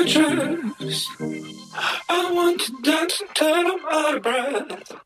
chest. I want to dance until I'm out of breath.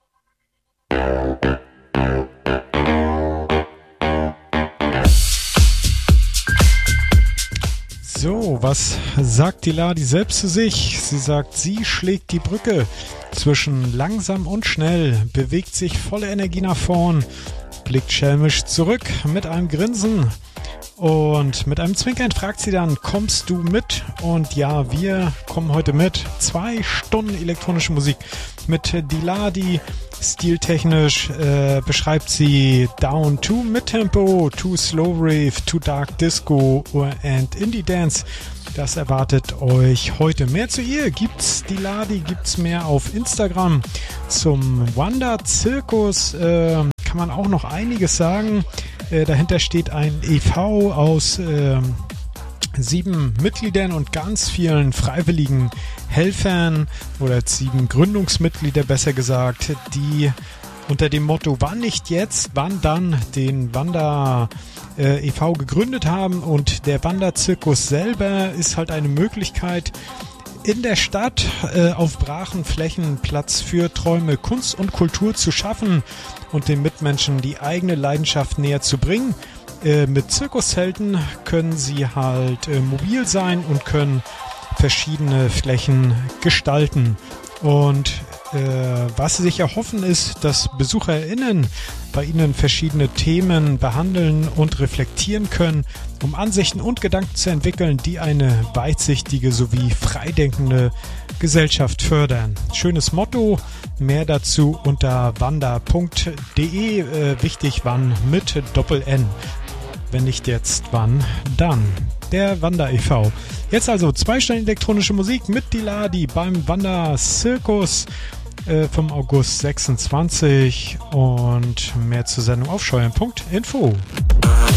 So, was sagt die Ladi selbst zu sich? Sie sagt, sie schlägt die Brücke zwischen langsam und schnell, bewegt sich voller Energie nach vorn, blickt schelmisch zurück mit einem Grinsen und mit einem Zwinkern fragt sie dann, kommst du mit? Und ja, wir kommen heute mit. 2 Stunden elektronische Musik mit die Ladi. Stiltechnisch beschreibt sie Down to Midtempo, to Slow Rave, to Dark Disco and Indie Dance. Das erwartet euch heute. Mehr zu ihr gibt's die Ladi, gibt's mehr auf Instagram. Zum Wanderzirkus kann man auch noch einiges sagen. Dahinter steht ein e.V. aus 7 Mitgliedern und ganz vielen freiwilligen Helfern oder 7 Gründungsmitglieder besser gesagt, die unter dem Motto wann nicht jetzt, wann dann den Wander e.V. gegründet haben. Und der Wanderzirkus selber ist halt eine Möglichkeit, in der Stadt auf brachen Flächen Platz für Träume, Kunst und Kultur zu schaffen und den Mitmenschen die eigene Leidenschaft näher zu bringen. Mit Zirkuszelten können sie halt mobil sein und können verschiedene Flächen gestalten. Und was sie sich erhoffen ist, dass BesucherInnen bei ihnen verschiedene Themen behandeln und reflektieren können, um Ansichten und Gedanken zu entwickeln, die eine weitsichtige sowie freidenkende Gesellschaft fördern. Schönes Motto, mehr dazu unter wander.de, wichtig wann mit Doppel-N. Wenn nicht jetzt, wann dann? Der Wander e.V. Jetzt also 2 Stunden elektronische Musik mit die Ladi beim Wanderzirkus vom August 26 und mehr zur Sendung auf scheuern.info.